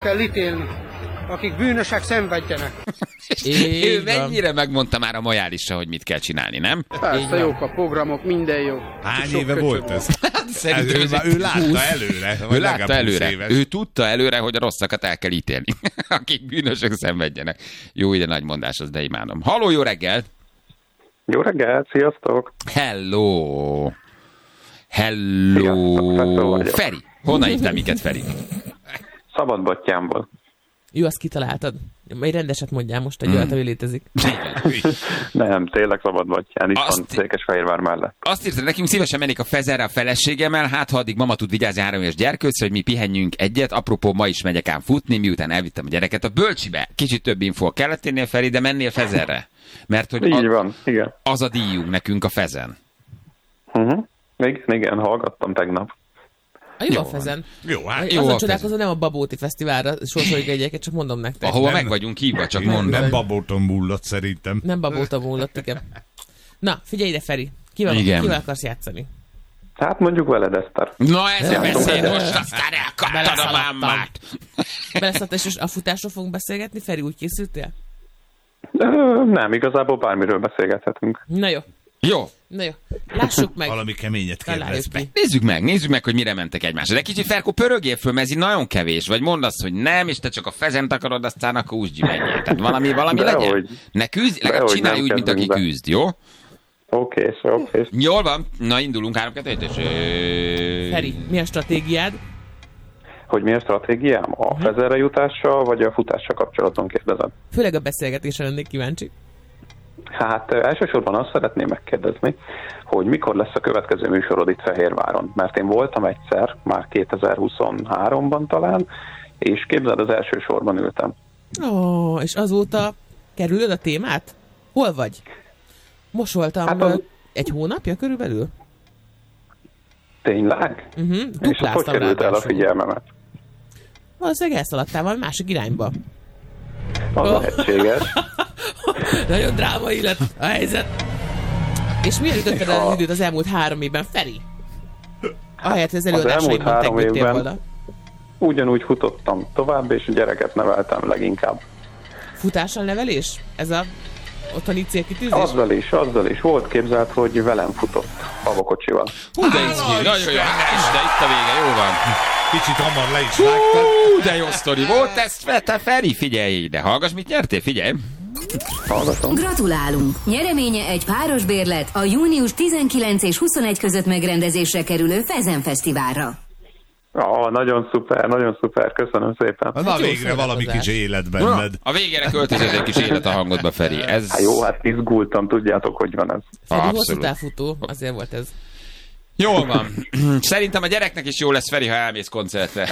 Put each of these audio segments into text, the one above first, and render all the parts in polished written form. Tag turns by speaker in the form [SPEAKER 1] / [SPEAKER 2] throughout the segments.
[SPEAKER 1] kell ítélni, akik bűnösek szenvedjenek.
[SPEAKER 2] Ő mennyire megmondta már a Majálisra, hogy mit kell csinálni, nem?
[SPEAKER 1] Persze, jók a programok, minden jó.
[SPEAKER 3] Hány éve volt ez?
[SPEAKER 2] Szerintem
[SPEAKER 3] ő látta előre.
[SPEAKER 2] Ő látta előre. Ő tudta előre, hogy a rosszakat el kell ítélni. Akik bűnösök szenvedjenek. Jó, ide nagy mondás, az de imádom. Halló, jó reggel!
[SPEAKER 4] Jó reggelt, sziasztok!
[SPEAKER 2] Hello!
[SPEAKER 4] Sziasztok,
[SPEAKER 2] Feri! Honnan hívtál minket, Feri?
[SPEAKER 4] Szabadbattyámból.
[SPEAKER 5] Jó, azt kitaláltad. Majd rendeset mondjál most, egy olyat, ami létezik.
[SPEAKER 4] Nem, tényleg Szabadbattyán, itt van Székesfehérvár mellett.
[SPEAKER 2] Azt írta, nekünk szívesen mennék a Fezerre a feleségemmel, hát ha addig mama tud vigyázni 3 éves gyerkőcre, hogy mi pihenjünk egyet. Apropó, ma is megyek ám futni, miután elvittem a gyereket a bölcsibe. Kicsit több info kellett érnél, Feri, de mennél Fezerre? Mert hogy
[SPEAKER 4] így van, igen.
[SPEAKER 2] Az a díjunk nekünk a Fezen.
[SPEAKER 4] Igen, hallgattam tegnap.
[SPEAKER 5] Jó a Fezen.
[SPEAKER 3] Jó, hát
[SPEAKER 5] jó. Azon csodálkozom, nem a Babóti Fesztiválra sorsoljuk egyeket, csak mondom nektek.
[SPEAKER 2] Ahova meg vagyunk hívva, csak mondom.
[SPEAKER 3] Nem Babóton múlott szerintem.
[SPEAKER 5] Nem Babóton múlott, igen. Na, figyelj ide, Feri. Kivel akarsz játszani?
[SPEAKER 4] Hát mondjuk veled, Eszter.
[SPEAKER 2] Na ezzel beszél, most aztán elkaptad a mámát.
[SPEAKER 5] Beleszadt, és a futásról fogunk beszélgetni? Feri, úgy készültél?
[SPEAKER 4] Nem, igazából bármiről beszélgethetünk.
[SPEAKER 5] Na jó.
[SPEAKER 2] Jó.
[SPEAKER 5] Na jó, lássuk meg.
[SPEAKER 3] Valami keményet kérdez be.
[SPEAKER 2] Nézzük meg, hogy mire mentek egymásra. De kicsit Ferkó, pörögjél föl, mert ez így nagyon kevés. Vagy mondd azt, hogy nem, és te csak a Fezent akarod, aztán akkor úgy menjél. Tehát valami legyen. Ne küzdj, legalább csinálj úgy, mint aki küzd, jó?
[SPEAKER 4] Oké.
[SPEAKER 2] Jól van. Na, indulunk 3-2-1.
[SPEAKER 5] Feri, mi a stratégiád?
[SPEAKER 4] Hogy mi a stratégiám? A Fezerre jutással, vagy a futással kapcsolatban kérdezem?
[SPEAKER 5] Főleg a beszélgetésre lennék kíváncsi.
[SPEAKER 4] Hát elsősorban azt szeretném megkérdezni, hogy mikor lesz a következő műsorod itt Fehérváron. Mert én voltam egyszer, már 2023-ban talán, és képzeld, az első sorban ültem.
[SPEAKER 5] És azóta kerülöd a témát? Hol vagy? Most voltam egy hónapja körülbelül.
[SPEAKER 4] Tényleg? És hogy került el a figyelmemet?
[SPEAKER 5] Valószínűleg elszaladtál valami másik irányba.
[SPEAKER 4] Az lehetséges.
[SPEAKER 5] Nagyon drámai lett a helyzet. És miért ütötted el az időt az elmúlt 3 évben, Feri? Ahelyett, hogy az előadásaimban tegődtél volna.
[SPEAKER 4] Ugyanúgy futottam tovább, és gyereket neveltem leginkább.
[SPEAKER 5] Futással nevelés? Ez a otthoni célkitűzés?
[SPEAKER 4] Azzal is. Volt képzelt, hogy velem futott avokocsival.
[SPEAKER 2] De izgi, nagyon jó. De itt a vége, jó van.
[SPEAKER 3] Kicsit hamar le is vágtad.
[SPEAKER 2] De jó sztori volt ez, te Feri, figyelj ide. Hallgass, mit nyertél, figyelj.
[SPEAKER 4] Hallgatom.
[SPEAKER 6] Gratulálunk! Nyereménye egy páros bérlet a június 19 és 21 között megrendezésre kerülő Fezen Fesztiválra.
[SPEAKER 4] Nagyon szuper, köszönöm szépen.
[SPEAKER 3] Na végre valami kis élet benned.
[SPEAKER 2] A végére költözött egy kis élet a hangodba, Feri.
[SPEAKER 4] Hát izgultam, tudjátok, hogy van ez.
[SPEAKER 5] Feri hosszú távfutó, azért volt ez.
[SPEAKER 2] Jól van. Szerintem a gyereknek is jó lesz, Feri, ha elmész koncertre.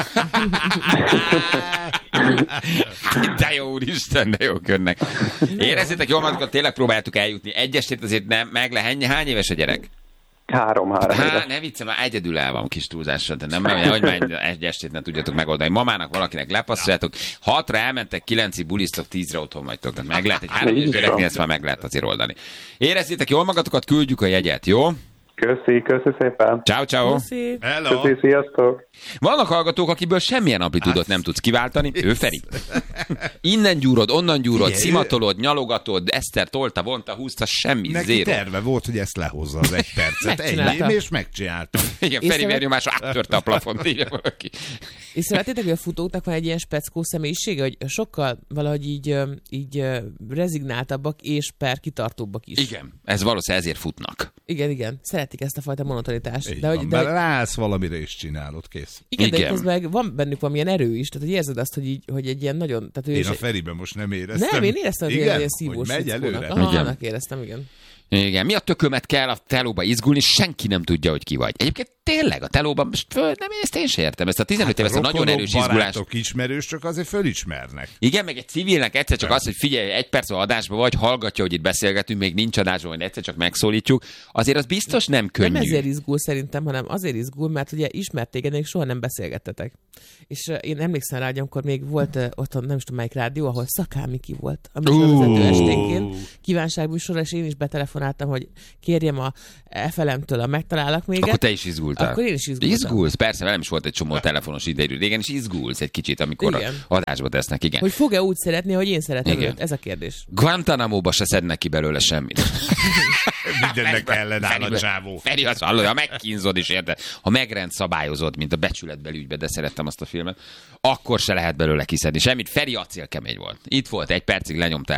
[SPEAKER 2] De jó, úristen, de jó körnek. Érezzétek jól magukat, tényleg próbáltuk eljutni. Egy estét azért nem meg le. Hány éves a gyerek?
[SPEAKER 4] 3 éves.
[SPEAKER 2] Ne viccem, már egyedül el van kis túlzással, de nem, hogy már egy estét nem tudjatok megoldani. Mamának valakinek lepasszoljátok, 6-ra elmentek, 9-ig bulisztok, 10-re otthon vagytok. Tehát meg lehet, egy 3 éves gyereknél ezt már meg lehet azért oldani. Érezzétek jól magatokat, küldjük a jegyet, jó?
[SPEAKER 4] Köszi szépen.
[SPEAKER 2] Ciao.
[SPEAKER 5] Köszi,
[SPEAKER 4] sziasztok.
[SPEAKER 2] Vannak hallgatók, akiből semmilyen amplitúdot nem tudsz kiváltani. Ő Feri. Innen gyúrod, onnan gyúrod, szimatolod, nyalogatod, Eszter tolta, vonta, húzta, semmi,
[SPEAKER 3] neki
[SPEAKER 2] zéro.
[SPEAKER 3] Terve volt, hogy ezt lehozza az 1 percet. Ennyi, és megcsináltam.
[SPEAKER 2] Igen, Feri vérnyomásra áttörte a plafont, írja valaki.
[SPEAKER 5] Észrevettétek, hogy a futóknak van egy ilyen speckó személyisége, hogy sokkal valahogy így rezignáltabbak és kitartóbbak is.
[SPEAKER 2] Igen, ez valószínűleg ezért futnak.
[SPEAKER 5] Igen. Szeretik ezt a fajta monotonitást.
[SPEAKER 3] De ráállsz valamire is csinálod, kész.
[SPEAKER 5] Igen, de közben van bennük valamilyen erő is, tehát hogy érzed azt, hogy egy ilyen nagyon... Tehát
[SPEAKER 3] én a Feriben most nem éreztem.
[SPEAKER 5] Nem, én éreztem, hogy ilyen szívós
[SPEAKER 3] megy előre.
[SPEAKER 5] Annak éreztem, igen.
[SPEAKER 2] Igen, mi a tökömet kell a telóba izgulni, senki nem tudja, hogy ki vagy. Egyébként tényleg a telóban most nem, ezt én sem értem. Ezt a 15 éves nagyon erős izgulás.
[SPEAKER 3] Barátok ismerős, csak azért fölismernek.
[SPEAKER 2] Igen, meg egy civilnek egyszer csak az, hogy figyelj, 1 perc adásban vagy, hallgatja, hogy itt beszélgetünk, még nincs adásban, hogy egyszer csak megszólítjuk. Azért az biztos nem könnyű.
[SPEAKER 5] Nem ezért izgul szerintem, hanem azért izgul, mert ugye ismert téged, még soha nem beszélgettetek. És én emlékszem rá, hogy amikor még volt otthon, nem is tudom melyik rádió, ahol Szakál Miki volt, a műsorvezető esténként, kívánságműsorra, és én is betelefonáltam betelefonáltam, hogy kérjem a FLM-től a megtalálak még.
[SPEAKER 2] Akkor te is izgultál.
[SPEAKER 5] Akkor én is izgultam.
[SPEAKER 2] Izgulsz, persze, velem is volt egy csomó telefonos idejű. Régen is izgulsz egy kicsit, amikor adásba tesznek, igen.
[SPEAKER 5] Hogy fog-e úgy szeretni, hogy én szeretem őt? Ez a kérdés.
[SPEAKER 2] Guantanamo-ba se szednek ki belőle semmit.
[SPEAKER 3] Mindennek ellenáll a csávó.
[SPEAKER 2] Feri azt hallod, ha megkínzod is, érted? Ha megrendszabályozod, mint a Becsületbelügybe, de szerettem azt a filmet, akkor se lehet belőle kiszedni semmit. Feri acélkemény volt. Itt volt, 1 percig lenyomta,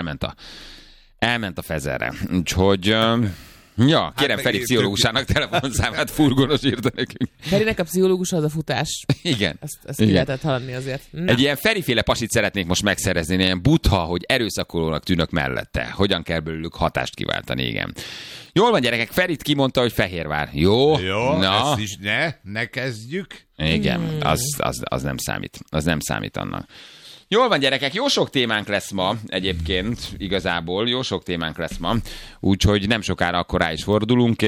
[SPEAKER 2] elment a fezerre. Úgyhogy... Ja, kérem Feri pszichológusának telefonszámát, furgonos írta nekünk.
[SPEAKER 5] Ferinek a pszichológusa az a futás.
[SPEAKER 2] Igen.
[SPEAKER 5] Ezt ki lehetett hallani azért. Na.
[SPEAKER 2] Egy ilyen Feriféle pasit szeretnék most megszerezni, ilyen butha, hogy erőszakolónak tűnök mellette. Hogyan kell belőlük hatást kiváltani, igen. Jól van, gyerekek, Ferit kimondta, hogy Fehérvár. Jó,
[SPEAKER 3] ezt is ne kezdjük.
[SPEAKER 2] Igen, az nem számít. Az nem számít annak. Jól van, gyerekek, jó sok témánk lesz ma egyébként, igazából, jó sok témánk lesz ma, úgyhogy nem sokára akkor rá is fordulunk,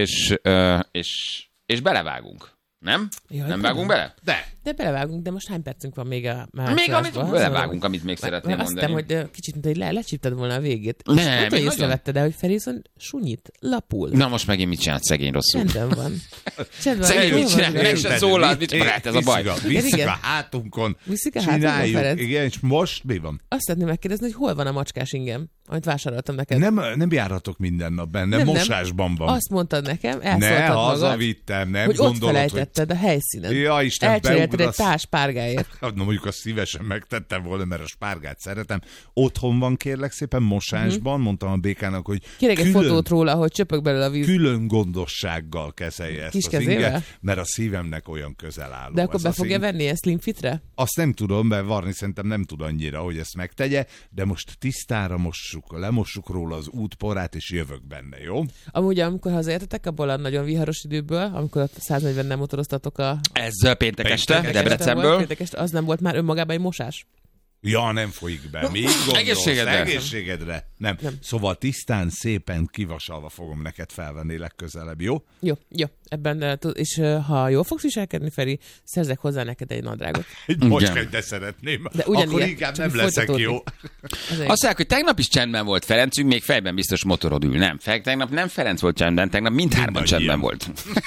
[SPEAKER 2] és belevágunk. Nem?
[SPEAKER 5] Jaj,
[SPEAKER 2] nem vágunk bele?
[SPEAKER 5] De belevágunk, de most hány percünk van még a
[SPEAKER 2] még amit belevágunk, amit még szeretném mondani.
[SPEAKER 5] Azt hiszem, hogy kicsit, mint hogy lecsípted volna a végét.
[SPEAKER 2] Nem,
[SPEAKER 5] hogy észrevetted, de hogy Feri viszont sunyit, lapul.
[SPEAKER 2] Na most megint mit csinált szegény rosszul?
[SPEAKER 5] Csendben van.
[SPEAKER 2] Szegény mit csinál? Meg se szólal, mit csinált, ez a baj.
[SPEAKER 3] Viszik a hátunkon.
[SPEAKER 5] Viszik a hátunkon,
[SPEAKER 3] igen, és most mi van?
[SPEAKER 5] Azt szeretném megkérdezni, hogy hol van a macskás ingem, amit vásároltam neked.
[SPEAKER 3] Nem járhatok minden nap benne, mosásban van.
[SPEAKER 5] Azt mondtad nekem, elszóltad magad.
[SPEAKER 3] Hazavittem, nem
[SPEAKER 5] hogy
[SPEAKER 3] gondolod,
[SPEAKER 5] ott felejtetted a helyszínen.
[SPEAKER 3] Ja, Isten,
[SPEAKER 5] elcserélted egy tál spárgáért.
[SPEAKER 3] Na mondjuk azt szívesen megtettem volna, mert a spárgát szeretem. Otthon van, kérlek szépen, mosásban. Mondtam a békának, hogy
[SPEAKER 5] kérek egy fotót róla, hogy csöpög belőle a víz.
[SPEAKER 3] Külön gondossággal kezelje ezt az inget, mert a szívemnek olyan közel álló.
[SPEAKER 5] De akkor be fogja venni ezt Slim Fitre?
[SPEAKER 3] Azt nem tudom, mert Varni szerintem nem tud annyira, hogy ezt megtegye, de most tisztára lemossuk róla az útporát, és jövök benne, jó?
[SPEAKER 5] Amúgy, amikor hazaértetek abból a nagyon viharos időből, amikor a 140 nem motoroztatok
[SPEAKER 2] Ez péntek este, Debrecenből.
[SPEAKER 5] Az nem volt már önmagában egy mosás?
[SPEAKER 3] Ja, nem folyik be. Még gondolsz? Egészségedre. Nem. Szóval tisztán, szépen kivasalva fogom neked felvenni legközelebb, jó?
[SPEAKER 5] Jó. Ebben, és ha jól fogsz viselkedni, Feri, szerzek hozzá neked egy nadrágot.
[SPEAKER 3] Egy macskát, de szeretném. De akkor inkább nem leszek jó.
[SPEAKER 2] Azt mondják, hogy tegnap is csendben volt Ferencünk, még fejben biztos motorod ül. Nem, tegnap nem Ferenc volt csendben, tegnap mindhárman csendben volt.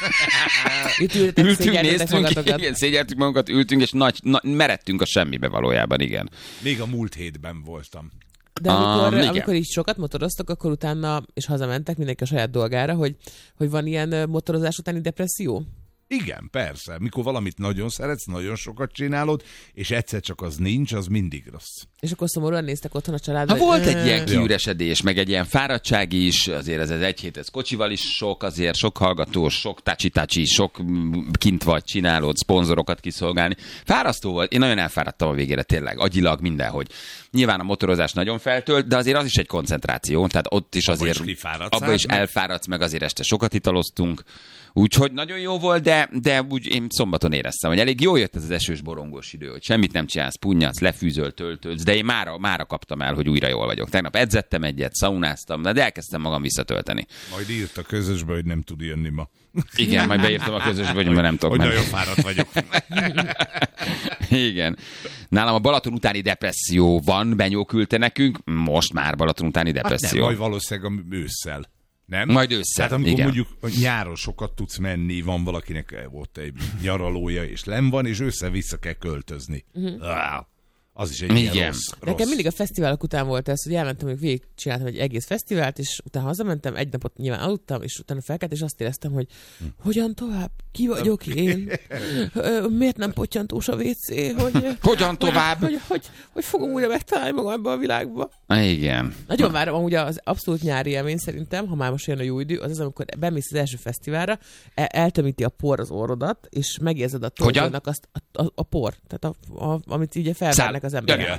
[SPEAKER 2] Ültünk, néztünk, igen, szégyeltük magunkat, ültünk, és meredtünk a semmibe valójában, igen.
[SPEAKER 3] Még a múlt hétben voltam.
[SPEAKER 5] De amikor így sokat motoroztok, akkor utána, és hazamentek mindenki a saját dolgára, hogy van ilyen motorozás utáni depresszió?
[SPEAKER 3] Igen, persze. Mikor valamit nagyon szeretsz, nagyon sokat csinálod, és egyszer csak az nincs, az mindig rossz.
[SPEAKER 5] És akkor szomorúan néztek otthon a családban.
[SPEAKER 2] Volt egy ilyen kiüresedés, meg egy ilyen fáradtság is, azért ez egy hét, ez kocsival is sok, azért sok hallgatós, sok tacsi, sok kint vagy csinálod, szponzorokat kiszolgálni. Fárasztó volt, én nagyon elfáradtam a végére tényleg, agyilag mindenhogy. Nyilván a motorozás nagyon feltölt, de azért az is egy koncentráció, tehát ott is azért abban is elfáradsz, meg azért este sokat italoztunk. Úgyhogy nagyon jó volt, de úgy én szombaton éreztem, hogy elég jól jött ez az esős borongós idő, hogy semmit nem csinálsz, punyadsz, lefűzöl, töltődsz, de én mára kaptam el, hogy újra jól vagyok. Tegnap edzettem egyet, szaunáztam, de elkezdtem magam visszatölteni.
[SPEAKER 3] Majd írt a közösbe, hogy nem tud jönni ma.
[SPEAKER 2] Igen, majd beírtam a közösbe, hogy ma nem tudok menni.
[SPEAKER 3] Hogy nagyon fáradt vagyok.
[SPEAKER 2] Igen. Nálam a Balaton utáni depresszió van, Benyó küldte nekünk, most már Balaton utáni depresszió.
[SPEAKER 3] Hát nem, majd valószínűleg ősszel. Nem?
[SPEAKER 2] Majd ősszel,
[SPEAKER 3] tehát amikor mondjuk nyáron sokat tudsz menni, van valakinek ott egy nyaralója, és len van, és össze-vissza kell költözni. Az is egy ilyen rossz.
[SPEAKER 5] Nekem mindig a fesztiválok után volt ez, hogy elmentem, hogy végigcsináltam egy egész fesztivált, és utána hazamentem, egy napot nyilván aludtam, és utána felkelt, és azt éreztem, hogy hogyan tovább? Ki vagyok én? Miért nem pottyantós a WC?
[SPEAKER 2] Hogyan tovább?
[SPEAKER 5] Hogy fogom újra megtalálni magam ebbe a világba?
[SPEAKER 2] Igen.
[SPEAKER 5] Nagyon várom, amúgy az abszolút nyári élmény szerintem, ha már most jön a jó idő, az, amikor bemész az első fesztiválra, eltömíti a por az orrodat, és megérzed a torkodnak azt a por, tehát amit ugye felvárnak az emberek.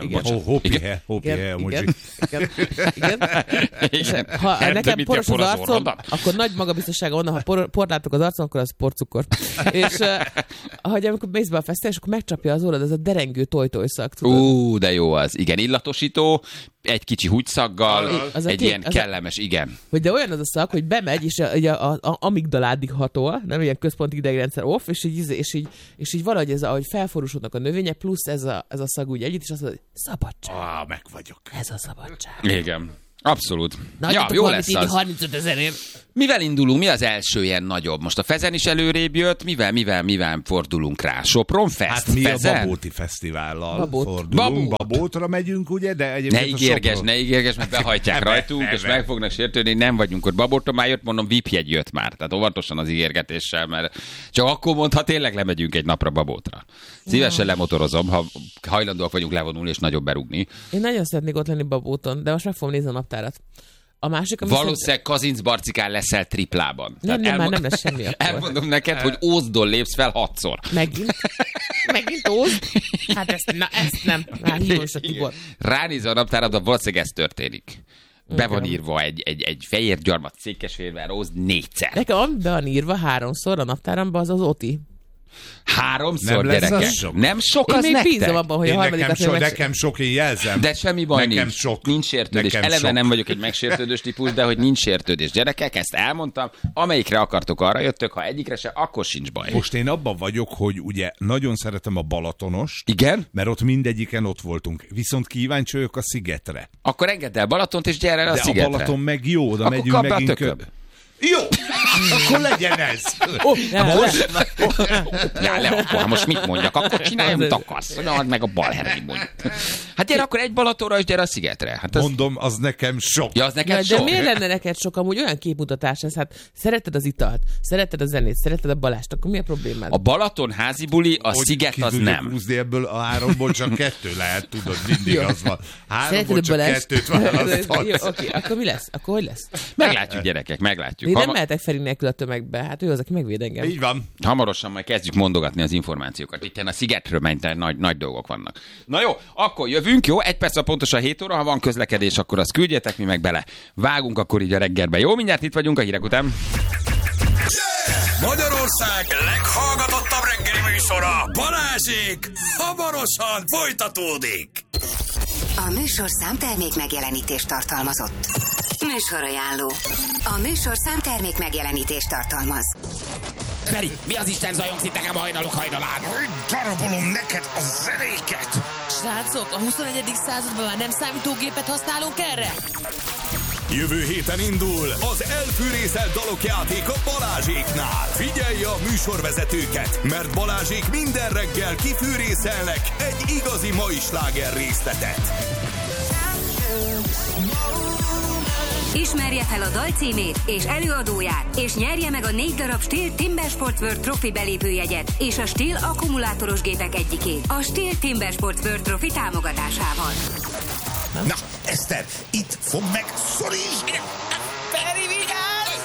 [SPEAKER 2] Igen.
[SPEAKER 5] Ha nekem poros az arcom, akkor nagy magabiztossága onnan, ha port látok az arcom, akkor az porcukor. És amikor mész be a fesztivál, és akkor megcsapja az orrod, ez a derengő tojtojszak.
[SPEAKER 2] De jó az. Igen, illatosító, egy kicsi húgyszaggal, egy ilyen kellemes, igen.
[SPEAKER 5] Hogy de olyan az a szag, hogy bemegy, és a amigdaládig hatol, nem ilyen központi idegrendszer off, és így valahogy ez, ahogy felforrósodnak a növények, plusz ez a szag úgy együtt, és azt mondod, hogy szabadság.
[SPEAKER 3] Meg vagyok.
[SPEAKER 5] Ez a szabadság.
[SPEAKER 2] Igen. Abszolút.
[SPEAKER 5] Na,
[SPEAKER 2] Ja, jó lesz az.
[SPEAKER 5] 35 000-ért.
[SPEAKER 2] Mivel indulunk? Mi az első ilyen nagyobb? Most a Fezen is előrébb jött. Mivel fordulunk rá? Sopron Fest?
[SPEAKER 3] Hát mi
[SPEAKER 2] Fezen?
[SPEAKER 3] a Babóti Fesztivállal fordulunk. Babótra megyünk, ugye? De egyébként
[SPEAKER 2] ne ígérges, mert behajtják rajtunk, és meg fognak sértődni, nem vagyunk ott. Babótra már jött, mondom, VIP jegy jött már. Tehát óvatosan az ígérgetéssel, mert csak akkor mond, ha tényleg lemegyünk egy napra Babótra. Szívesen lemotorozom, ha hajlandóak vagyunk levonulni és nagyobb berúgni.
[SPEAKER 5] Én nagyon szeretnék ott lenni Babóton, de most meg fogom nézni a naptárat. A másik,
[SPEAKER 2] valószínűleg Kazincbarcikán leszel triplában.
[SPEAKER 5] Már nem lesz semmi akkor.
[SPEAKER 2] Elmondom neked, hogy Ózdon lépsz fel 6-szor.
[SPEAKER 5] Megint Ózd? Hát ezt nem. Már hívom is a Tibor.
[SPEAKER 2] Ránézve a naptáradban, valószínűleg ez történik. Be van írva egy fehér gyarmat Székesfehérvár, Ózd 4-szer.
[SPEAKER 5] Nekem ami be van írva 3-szor a naptáramba, az Oti.
[SPEAKER 2] 3-szor, gyerekek. Nem sok az nektek?
[SPEAKER 5] Én még bízom abban, hogy a harmadikat...
[SPEAKER 3] Nekem sok, én jelzem.
[SPEAKER 2] De semmi baj
[SPEAKER 3] nekem sok.
[SPEAKER 2] Nincs sértődés. Eleve nem vagyok egy megsértődős típus, de hogy nincs sértődés. Gyerekek, ezt elmondtam. Amelyikre akartok, arra jöttök. Ha egyikre se, akkor sincs baj.
[SPEAKER 3] Most én abban vagyok, hogy ugye nagyon szeretem a Balatonost.
[SPEAKER 2] Igen?
[SPEAKER 3] Mert ott mindegyiken ott voltunk. Viszont kíváncsi vagyok a szigetre.
[SPEAKER 2] Akkor engedd el Balatont, és gyere el a szigetre.
[SPEAKER 3] De a Balaton meg jó, oda
[SPEAKER 2] akkor
[SPEAKER 3] megyünk megint. Jó! Akkor legyen ez!
[SPEAKER 2] Akkor most mit mondjak? Akkor csinálj, amit akarsz. Add meg a balherri mondjuk. Hát gyere akkor egy Balatonra, és gyere a szigetre. Hát
[SPEAKER 3] mondom, az nekem sok.
[SPEAKER 2] Ja, az neked sok.
[SPEAKER 5] De miért lenne neked sok? Amúgy olyan képmutatás ez, hát szereted az italt, szereted a zenét, szereted a Balást, akkor mi a problémád?
[SPEAKER 2] A Balaton házi buli, a sziget az nem.
[SPEAKER 3] Húzni ebből a 3-ból csak 2 lehet, tudod, mindig az van. 3-ból csak 2-t választhatsz.
[SPEAKER 5] Oké, akkor mi lesz? Akkor hogy lesz?
[SPEAKER 2] Meglátjuk, gyerekek, meglátjuk.
[SPEAKER 5] Én nem mehetek Feri nélkül a tömegbe, hát ő az, aki megvéd engem.
[SPEAKER 3] Így van.
[SPEAKER 2] Hamarosan majd kezdjük mondogatni az információkat. Itt a szigetről nagy dolgok vannak. Na jó, akkor jövünk, jó? 1 perc pontosan 7 óra, ha van közlekedés, akkor azt küldjetek, mi meg bele. Vágunk akkor így a reggelbe. Jó, mindjárt itt vagyunk a hírek után.
[SPEAKER 7] Magyarország leghallgatottabb reggeli műsora, Balázsék, hamarosan folytatódik.
[SPEAKER 6] A műsorszám termék megjelenítést tartalmazott. Műsorajánló. A műsorszám termék megjelenítést tartalmaz.
[SPEAKER 8] Feri, mi az Isten zajongsz itt nekem hajnalok hajnalán?
[SPEAKER 7] Darabolom neked a zenéket!
[SPEAKER 5] Srácok, a 21. században már nem számítógépet használunk erre?
[SPEAKER 7] Jövő héten indul az elfűrészelt dalok játék a Balázséknál. Figyelj a műsorvezetőket, mert Balázsék minden reggel kifűrészelnek egy igazi mai sláger részletet.
[SPEAKER 6] Ismerje fel a dal címét és előadóját, és nyerje meg a 4 darab Stihl Timber Sports World Trophy belépőjegyet és a Stihl akkumulátoros gépek egyikét a Stihl Timber Sports World Trophy támogatásával.
[SPEAKER 7] Na, Eszter, itt fog meg, szoríts!
[SPEAKER 8] Feri, vigyázz!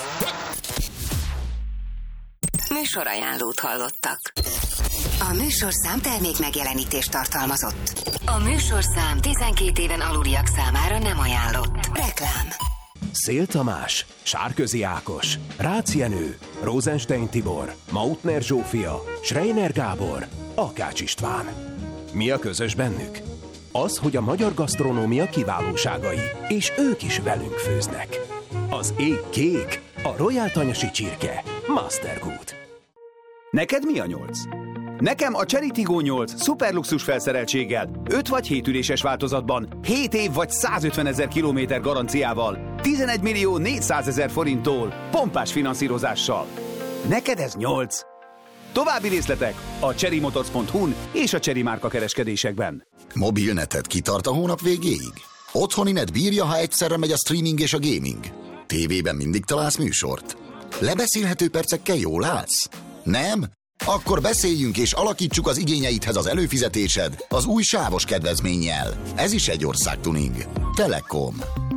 [SPEAKER 6] Műsorajánlót hallottak. A műsorszám termék megjelenítést tartalmazott. A műsorszám 12 éven aluliak számára nem ajánlott. Reklám.
[SPEAKER 9] Szél Tamás, Sárközi Ákos, Rácz Jenő, Rosenstein Tibor, Mautner Zsófia, Schreiner Gábor, Akács István. Mi a közös bennük? Az, hogy a magyar gasztronómia kiválóságai, és ők is velünk főznek. Az ég kék, a Royal Tanyasi csirke, Mastergood.
[SPEAKER 10] Neked mi a 8? Nekem a Cherry Tiggo 8 szuperluxus felszereltséggel, 5 vagy 7 üléses változatban, 7 év vagy 150 000 kilométer garanciával, 11 millió 400 000 forinttól, pompás finanszírozással. Neked ez 8. További részletek a cherrymotors.hu-n és a Cherry márka kereskedésekben.
[SPEAKER 11] Mobilneted kitart a hónap végéig? Otthoni net bírja, ha egyszerre megy a streaming és a gaming? Tévében mindig találsz műsort? Lebeszélhető percekkel jól állsz? Nem? Akkor beszéljünk és alakítsuk az igényeidhez az előfizetésed az új sávos kedvezménnyel. Ez is egy országtuning. Telekom.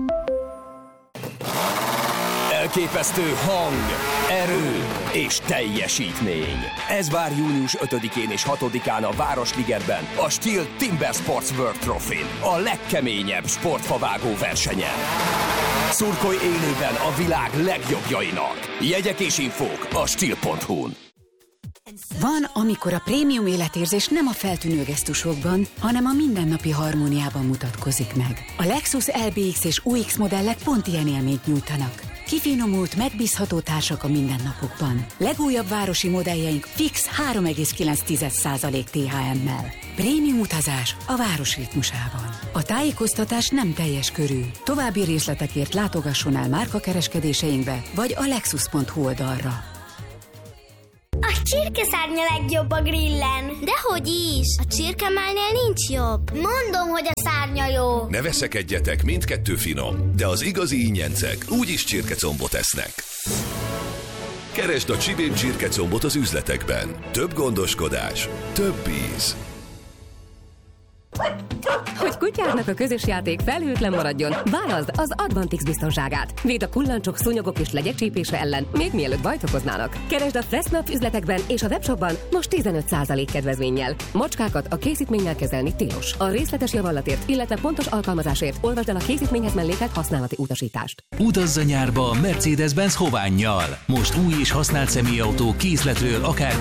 [SPEAKER 9] Elképesztő hang, erő és teljesítmény. Ez vár június 5-én és 6-án a Városligetben, a Stihl Timber Sports World Trophy-n, a legkeményebb sportfavágó versenyen. Szurkolj élőben a világ legjobbjainak. Jegyek és infók a stihl.hu-n.
[SPEAKER 6] Van, amikor a prémium életérzés nem a feltűnő gesztusokban, hanem a mindennapi harmóniában mutatkozik meg. A Lexus LBX és UX modellek pont ilyen élményt nyújtanak.
[SPEAKER 12] Kifinomult, megbízható társak a mindennapokban. Legújabb városi modelljeink fix 3,9% THM-mel. Prémium utazás a város ritmusában. A tájékoztatás nem teljes körű. További részletekért látogasson el márkakereskedéseinkbe, vagy a lexus.hu oldalra.
[SPEAKER 13] A csirkeszárnya legjobb a grillen. Dehogy is! A csirkemálnél nincs jobb. Mondom, hogy a szárnya jó.
[SPEAKER 7] Ne veszekedjetek, mindkettő finom, de az igazi ingyencek úgyis csirkecombot esznek. Keresd a Csibén csirkecombot az üzletekben. Több gondoskodás, több íz.
[SPEAKER 14] Hogy kutyádnak a közös játék felhőtlen maradjon, válaszd az Advantix biztonságát. Véd a kullancsok, szúnyogok és legyek csípése ellen, még mielőtt bajt okoznának. Keresd a Fressnapf üzletekben és a webshopban most 15% kedvezménnyel. Macskákat a készítménnyel kezelni tilos. A részletes javallatért, illetve pontos alkalmazásért olvasd el a készítményhez mellékelt használati utasítást.
[SPEAKER 15] Utazz a nyárba Mercedes-Benz Hovánnyal. Most új és használt személyautó készletről akár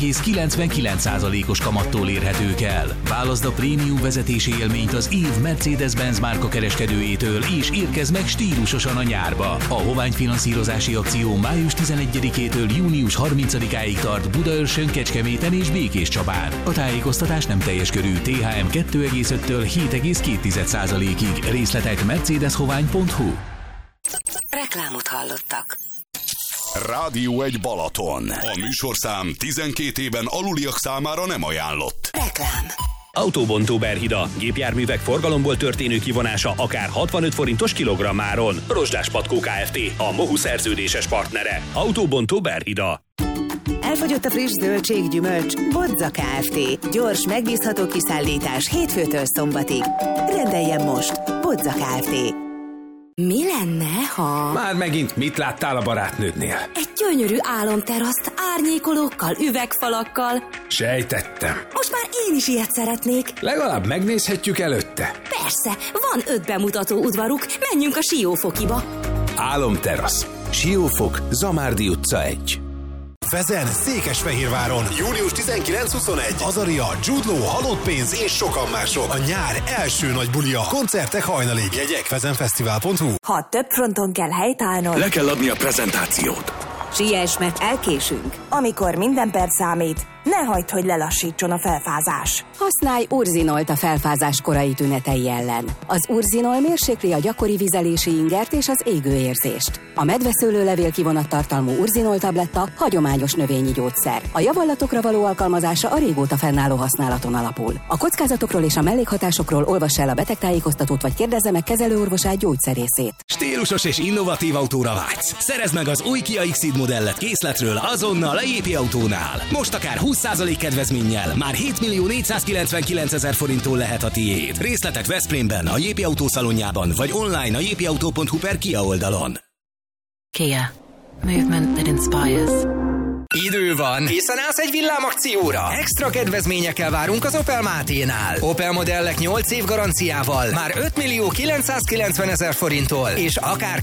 [SPEAKER 15] 2,99%-os kamattól érhetők el. Válaszd a prémium vezetési élményt az év Mercedes-Benz márka kereskedőjétől, és érkezz meg stílusosan a nyárba. A Hovány finanszírozási akció május 11-től június 30-áig tart Budaörsön, Kecskeméten és Békéscsabán. A tájékoztatás nem teljes körű, THM 2,5-től 7,2%-ig. Részletek mercedeshovány.hu.
[SPEAKER 12] Reklámot hallottak.
[SPEAKER 7] Rádió 1 Balaton. A műsorszám 12 éven aluliak számára nem ajánlott.
[SPEAKER 12] Reklám.
[SPEAKER 16] Autóbontó Berhida. Gépjárművek forgalomból történő kivonása akár 65 forintos kilogrammáron. Rozsdás Patkó Kft. A Mohu szerződéses partnere. Autóbontó Berhida.
[SPEAKER 17] Elfogyott a friss zöldség, gyümölcs? Bodza Kft. Gyors, megbízható kiszállítás hétfőtől szombatig. Rendeljen most! Bodza Kft.
[SPEAKER 18] Mi lenne, ha...
[SPEAKER 19] Már megint mit láttál a barátnődnél?
[SPEAKER 18] Egy gyönyörű álomteraszt árnyékolókkal, üvegfalakkal.
[SPEAKER 19] Sejtettem.
[SPEAKER 18] Most már én is ilyet szeretnék.
[SPEAKER 19] Legalább megnézhetjük előtte.
[SPEAKER 18] Persze, van 5 bemutató udvaruk, menjünk a Siófokiba.
[SPEAKER 19] Álomterasz. Siófok, Zamárdi utca 1.
[SPEAKER 20] Fezen, Székesfehérváron. Június 19-21. Azaria, Jude Law, Halott pénz és sokan mások. A nyár első nagy bulia. Koncertek hajnalig. Jegyek fezenfesztivál.hu.
[SPEAKER 17] Ha több fronton kell helytállnod,
[SPEAKER 7] Le kell adni a prezentációt.
[SPEAKER 17] siess, mert elkésünk. Amikor minden perc számít, ne hagyd, hogy lelassítson a felfázás.
[SPEAKER 12] Használj Urzinolt a felfázás korai tünetei ellen. Az Urzinol mérsékli a gyakori vizelési ingert és az égőérzést. A medveszőlőlevél kivonattartalmú Urzinol tabletta hagyományos növényi gyógyszer. A javallatokra való alkalmazása a régóta fennálló használaton alapul. A kockázatokról és a mellékhatásokról olvass el a betegtájékoztatót vagy kérdezze meg kezelőorvosát, gyógyszerészét.
[SPEAKER 21] Stílusos és innovatív autóra vágysz? Szerezd meg az új Kia Xceed modellet készletről azonnal a JP Autónál. Most akár 20% kedvezménnyel, már 7.499.000 forinttól lehet a tiéd. Részletek Veszprémben, a JP Autó szalonjában, vagy online a jpauto.hu/Kia oldalon.
[SPEAKER 22] Kia. Movement that inspires.
[SPEAKER 23] Idő van! Készen állsz egy villámakcióra? Extra kedvezményekkel várunk az Opel Máténál. Opel modellek 8 év garanciával már 5.990.000 forinttól és akár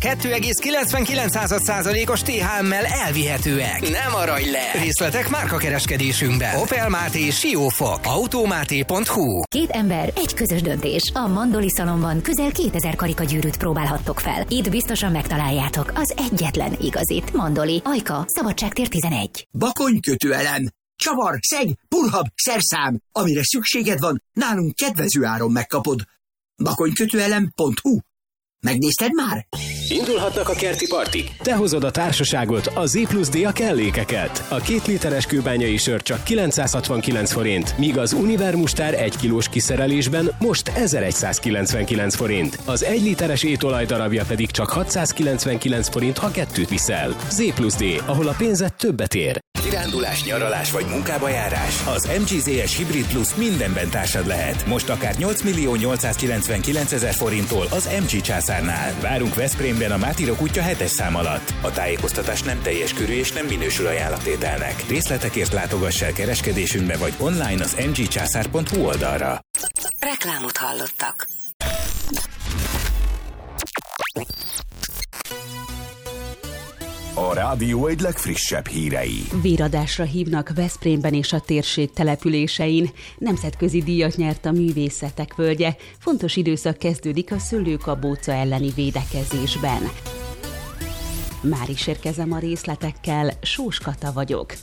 [SPEAKER 23] 2,99%-os THM-mel elvihetőek. Ne maradj le! Részletek márkakereskedésünkben. Opel Máté Siófok. Automáté.hu.
[SPEAKER 24] 2 ember, egy közös döntés. A Mandoli szalonban közel 2000 karikagyűrűt próbálhattok fel. Itt biztosan megtaláljátok az egyetlen igazit. Mandoli, Ajka, Szabadságtér 11.
[SPEAKER 25] Bakonykötőelem, csavar, szeg, purhab, szerszám. Amire szükséged van, nálunk kedvező áron megkapod. Bakonykötőelem.hu. Megnézted már?
[SPEAKER 9] Indulhatnak a kerti partik. Te hozod a társaságot, a Z+D a kellékeket. A 2 literes kőbányai sör csak 969 forint, míg az Univer mustár 1 kilós kiszerelésben most 1199 forint. Az 1 literes étolaj darabja pedig csak 699 forint, ha 2 viszel. Z+D, ahol a pénzed többet ér.
[SPEAKER 10] Kirándulás, nyaralás vagy munkába járás? Az MG-ZS Hybrid Plus mindenben társad lehet. Most akár 8.899.000 forinttól az MG császárnál. Várunk Veszprémben a Mátirok útja 7-es szám alatt. A tájékoztatás nem teljes körű és nem minősül ajánlattételnek. Részletekért látogass el kereskedésünkbe vagy online az mgcsászár.hu oldalra.
[SPEAKER 12] Reklámot hallottak.
[SPEAKER 7] A Rádió egy legfrissebb hírei.
[SPEAKER 26] Véradásra hívnak Veszprémben és a térség településein. Nemzetközi díjat nyert a Művészetek Völgye. Fontos időszak kezdődik a szőlőkabóca elleni védekezésben. Már is érkezem a részletekkel, Sós Kata vagyok.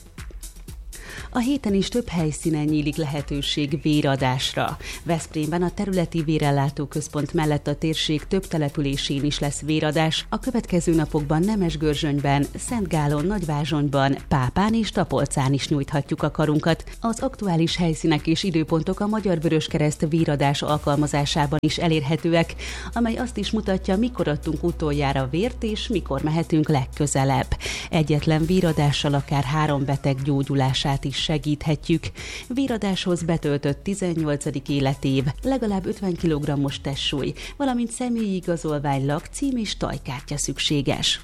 [SPEAKER 26] A héten is több helyszínen nyílik lehetőség véradásra. Veszprémben a területi vérellátó központ mellett a térség több településén is lesz véradás. A következő napokban Nemesgörzsönyben, Szentgálon, Nagyvázsonyban, Pápán és Tapolcán is nyújthatjuk a karunkat. Az aktuális helyszínek és időpontok a Magyar Vöröskereszt véradás alkalmazásában is elérhetőek, amely azt is mutatja, mikor adtunk utoljára vért és mikor mehetünk legközelebb. Egyetlen véradással akár 3 beteg gyógyulását is segíthetjük. Véradáshoz betöltött 18. életév, legalább 50 kg-os testsúly, valamint személyi igazolvány, lakcím és tajkártya szükséges.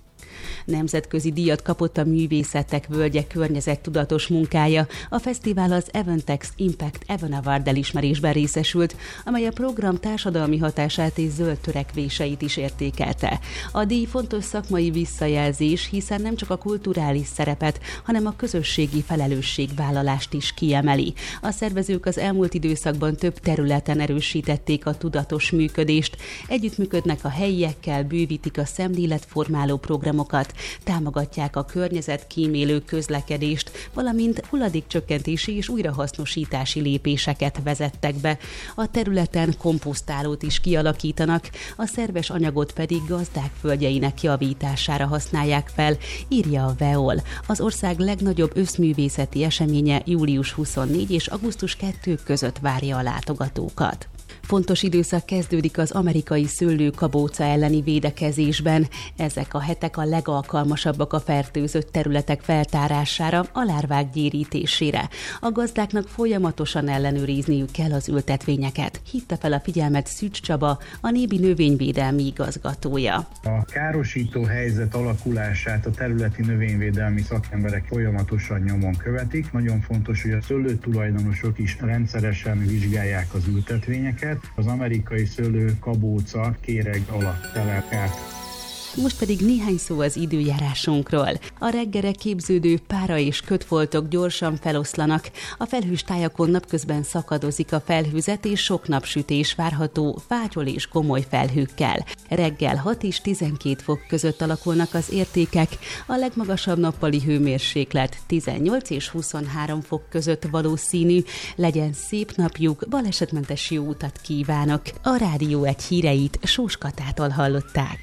[SPEAKER 26] Nemzetközi díjat kapott a Művészetek Völgye környezettudatos munkája. A fesztivál az Eventex Impact Even Award elismerésben részesült, amely a program társadalmi hatását és zöld törekvéseit is értékelte. A díj fontos szakmai visszajelzés, hiszen nem csak a kulturális szerepet, hanem a közösségi felelősségvállalást is kiemeli. A szervezők az elmúlt időszakban több területen erősítették a tudatos működést, együttműködnek a helyiekkel, bővítik a szemléletformáló programokat, támogatják a környezetkímélő közlekedést, valamint hulladékcsökkentési és újrahasznosítási lépéseket vezettek be. A területen komposztálót is kialakítanak, a szerves anyagot pedig gazdák földjeinek javítására használják fel, írja a VEOL. Az ország legnagyobb összművészeti eseménye július 24 és augusztus 2 között várja a látogatókat. Fontos időszak kezdődik az amerikai szőlőkabóca elleni védekezésben. Ezek a hetek a legalkalmasabbak a fertőzött területek feltárására, a lárvák gyérítésére. A gazdáknak folyamatosan ellenőrizniük kell az ültetvényeket. Hívta fel a figyelmet Szűcs Csaba, a Nébi növényvédelmi igazgatója.
[SPEAKER 1] A károsító helyzet alakulását a területi növényvédelmi szakemberek folyamatosan nyomon követik. Nagyon fontos, hogy a szőlőtulajdonosok is rendszeresen vizsgálják az ültetvényeket. Az amerikai szőlőkabóca kéreg alatt telel át.
[SPEAKER 26] Most pedig néhány szó az időjárásunkról. A reggelre képződő pára és kötfoltok gyorsan feloszlanak. A felhős tájakon napközben szakadozik a felhőzet, és sok napsütés várható fátyol és komoly felhőkkel. Reggel 6 és 12 fok között alakulnak az értékek, a legmagasabb nappali hőmérséklet 18 és 23 fok között valószínű. Legyen szép napjuk, balesetmentes jó utat kívánok! A Rádió 1 híreit Sós Katától hallották.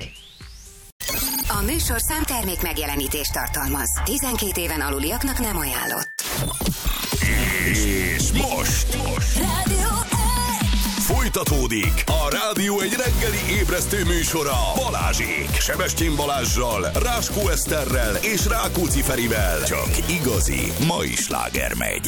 [SPEAKER 6] A műsorszám termék megjelenítést tartalmaz. 12 éven aluliaknak nem ajánlott.
[SPEAKER 7] És most
[SPEAKER 6] Rádió 1!
[SPEAKER 7] Folytatódik a Rádió 1 reggeli ébresztő műsora Balázsék. Sebestyén Balázssal, Ráskó Eszterrel és Rákóczi Ferivel. Csak igazi mai sláger megy.